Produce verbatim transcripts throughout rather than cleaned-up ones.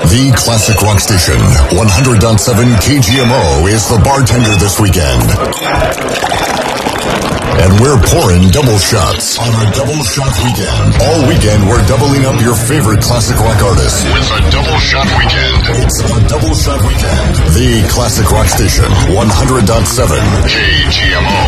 The Classic Rock Station, one hundred point seven K G M O, is the bartender this weekend. And we're pouring double shots on a double shot weekend. All weekend, we're doubling up your favorite classic rock artists with a double shot weekend. It's a double shot weekend. The Classic Rock Station, one hundred point seven K G M O.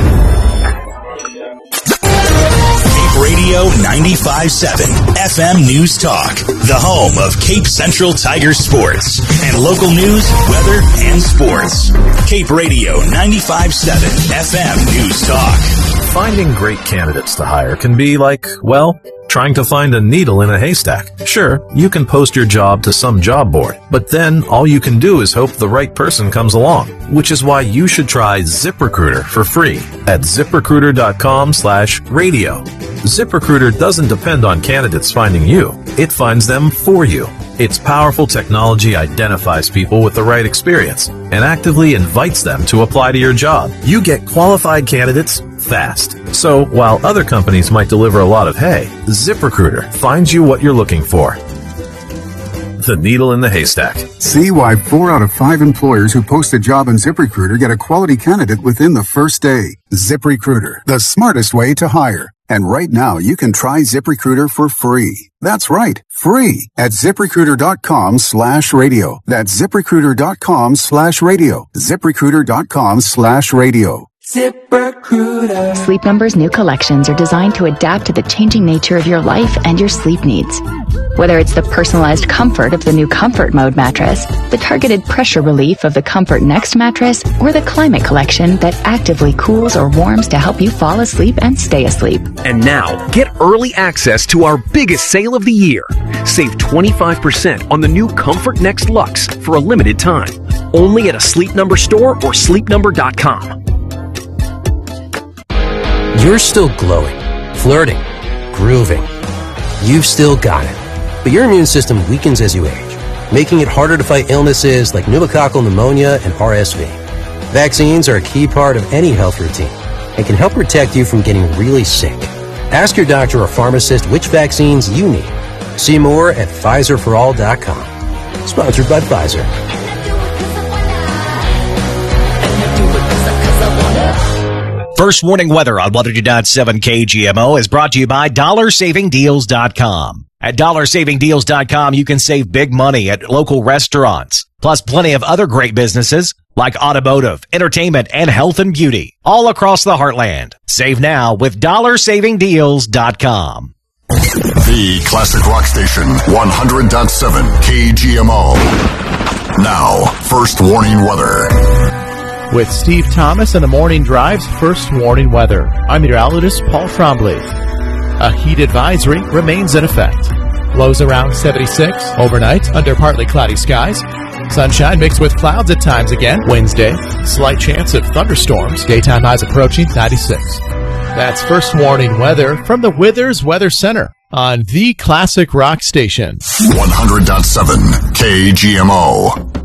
Radio ninety-five point seven F M News Talk, the home of Cape Central Tiger sports and local news, weather, and sports. Cape Radio ninety-five point seven F M News Talk. Finding great candidates to hire can be like, well, trying to find a needle in a haystack. Sure, you can post your job to some job board, but then all you can do is hope the right person comes along, which is why you should try ZipRecruiter for free at ZipRecruiter.com slash radio. ZipRecruiter doesn't depend on candidates finding you. It finds them for you. Its powerful technology identifies people with the right experience and actively invites them to apply to your job. You get qualified candidates fast. So while other companies might deliver a lot of hay, ZipRecruiter finds you what you're looking for. The needle in the haystack. See why four out of five employers who post a job on ZipRecruiter get a quality candidate within the first day. ZipRecruiter, the smartest way to hire. And right now, you can try ZipRecruiter for free. That's right, free at ZipRecruiter.com slash radio. That's ZipRecruiter.com slash radio. ZipRecruiter.com slash radio. ZipRecruiter. Sleep Number's new collections are designed to adapt to the changing nature of your life and your sleep needs. Whether it's the personalized comfort of the new Comfort Mode mattress, the targeted pressure relief of the Comfort Next mattress, or the Climate Collection that actively cools or warms to help you fall asleep and stay asleep. And now, get early access to our biggest sale of the year. Save twenty-five percent on the new Comfort Next Luxe for a limited time. Only at a Sleep Number store or sleep number dot com. You're still glowing, flirting, grooving. You've still got it. But your immune system weakens as you age, making it harder to fight illnesses like pneumococcal pneumonia and R S V. Vaccines are a key part of any health routine and can help protect you from getting really sick. Ask your doctor or pharmacist which vaccines you need. See more at Pfizer for all dot com. Sponsored by Pfizer. First warning weather on one hundred point seven K G M O is brought to you by dollar saving deals dot com. At dollar saving deals dot com, you can save big money at local restaurants, plus plenty of other great businesses like automotive, entertainment, and health and beauty, all across the heartland. Save now with dollar saving deals dot com. The Classic Rock Station, one hundred point seven K G M O. Now, first warning weather. With Steve Thomas and the Morning Drive's first warning weather, I'm meteorologist Paul Trombley. A heat advisory remains in effect. Lows around seventy-six overnight under partly cloudy skies. Sunshine mixed with clouds at times again. Wednesday, slight chance of thunderstorms. Daytime highs approaching ninety-six. That's first warning weather from the Withers Weather Center on the Classic Rock Station. one hundred point seven K G M O.